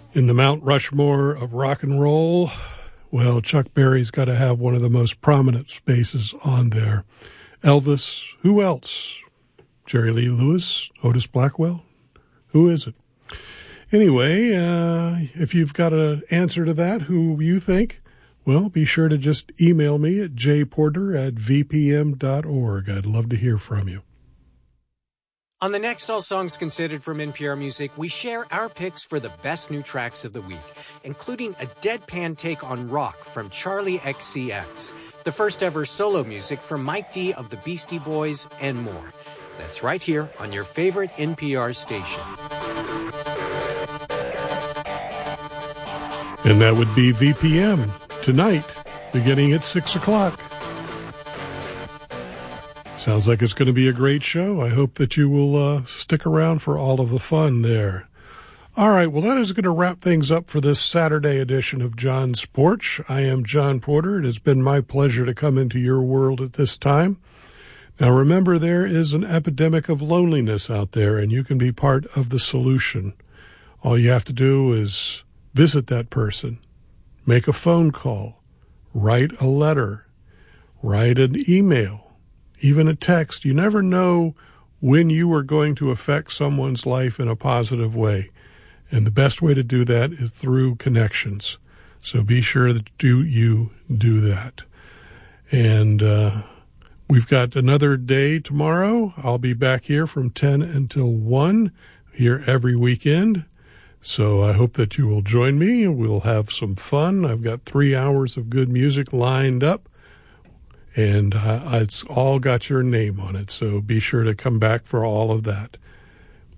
In the Mount Rushmore of rock and roll, well, Chuck Berry's got to have one of the most prominent spaces on there. Elvis, who else? Jerry Lee Lewis, Otis Blackwell? Who is it? Anyway, if you've got an answer to that, who you think, well, be sure to just email me at jporter@vpm.org. I'd love to hear from you. On the next All Songs Considered from NPR Music, we share our picks for the best new tracks of the week, including a deadpan take on rock from Charlie XCX, the first ever solo music from Mike D of the Beastie Boys, and more. That's right here on your favorite NPR station. And that would be VPM tonight, beginning at 6 o'clock. Sounds like it's going to be a great show. I hope that you will stick around for all of the fun there. All right, well, that is going to wrap things up for this Saturday edition of John's Porch. I am John Porter. It has been my pleasure to come into your world at this time. Now, remember, there is an epidemic of loneliness out there, and you can be part of the solution. All you have to do is visit that person, make a phone call, write a letter, write an email, even a text. You never know when you are going to affect someone's life in a positive way. And the best way to do that is through connections. So be sure that you do that. And we've got another day tomorrow. I'll be back here from 10 until 1 here every weekend. So I hope that you will join me and we'll have some fun. I've got 3 hours of good music lined up. And it's all got your name on it, so be sure to come back for all of that.